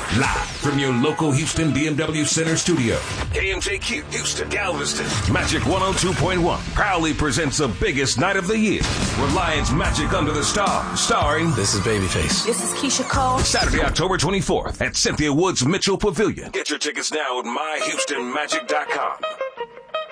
Live from your local Houston BMW Center studio. KMJQ, Houston, Galveston. Magic 102.1 proudly presents the biggest night of the year. Reliance Magic Under the Stars, starring... This is Babyface. This is Keisha Cole. Saturday, October 24th at Cynthia Woods Mitchell Pavilion. Get your tickets now at myhoustonmagic.com.